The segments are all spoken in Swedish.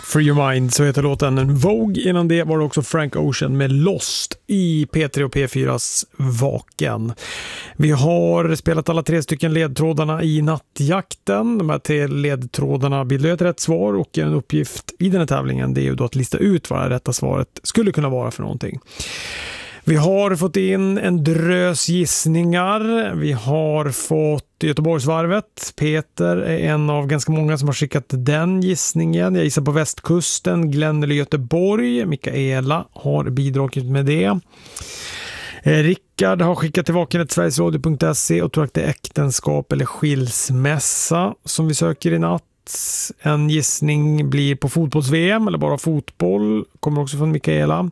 Free Your Mind, så heter låten. Vogue, innan det var det också Frank Ocean med Lost i P3 och P4s Vaken. Vi har spelat alla 3 stycken ledtrådarna i nattjakten. De här 3 ledtrådarna bildar ett rätt svar, och en uppgift i den här tävlingen, det är ju då att lista ut vad det rätta svaret skulle kunna vara för någonting. Vi har fått in en drös gissningar. Vi har fått Göteborgsvarvet. Peter är en av ganska många som har skickat den gissningen. Jag gissar på västkusten, Glenn eller Göteborg. Mikaela har bidragit med det. Rickard har skickat till vaken@sverigesradio.se och tror att det är äktenskap eller skilsmässa som vi söker i natt. En gissning blir på fotbolls-VM eller bara fotboll. Kommer också från Mikaela.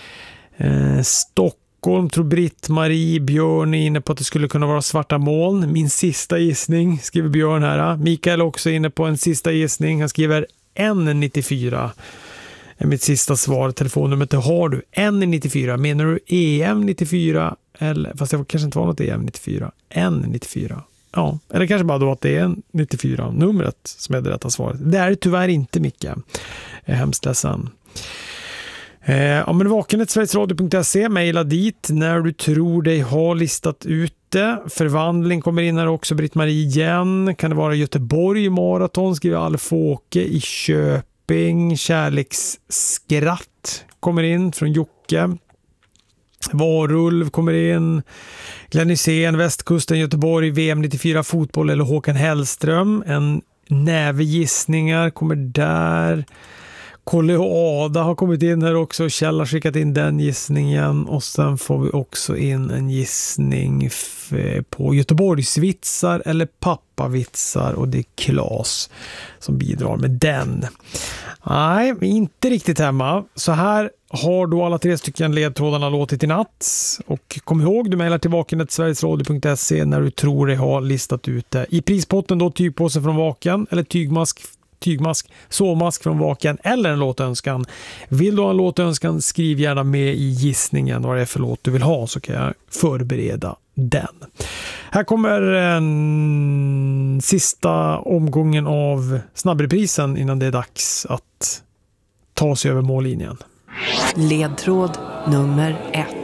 Stockholm tror Britt-Marie. Björn är inne på att det skulle kunna vara svarta moln. Min sista gissning, skriver Björn här. Mikael är också inne på en sista gissning. Han skriver N94 är mitt sista svar. Telefonnumret har du. N94, menar du EM94? Eller, fast det kanske inte var något EM94. N94. Ja, eller kanske bara då att det är 94 numret som är det rätta svaret. Det är tyvärr inte, Micke. Jag är hemskt ledsen. Ja, men vaken@sverigesradio.se, mejla dit när du tror dig ha listat ut det. Förvandling kommer in här också, Britt-Marie igen. Kan det vara Göteborg maraton, skriver Alfåke. I Köping, kärleksskratt kommer in från Jocke. Varulv kommer in. Glenn Hysén, västkusten, Göteborg, VM 94 fotboll eller Håkan Hellström. En näve gissningar kommer där. Kolle och Ada har kommit in här också. Kjell har skickat in den gissningen. Och sen får vi också in en gissning på Göteborgsvitsar eller pappavitsar. Och det är Claes som bidrar med den. Nej, inte riktigt hemma. Så här har då alla 3 stycken ledtrådarna låtit i natt. Och kom ihåg, du mejlar till vaken@sverigesradio.se när du tror dig ha listat ut det. I prispotten då tygpåse från Vaken eller tygmask, sovmask från Vaken eller en låtönskan. Vill du ha en låtönskan, skriv gärna med i gissningen vad det är för låt du vill ha, så kan jag förbereda den. Här kommer en sista omgången av snabbreprisen innan det är dags att ta sig över mållinjen. Ledtråd nummer 1.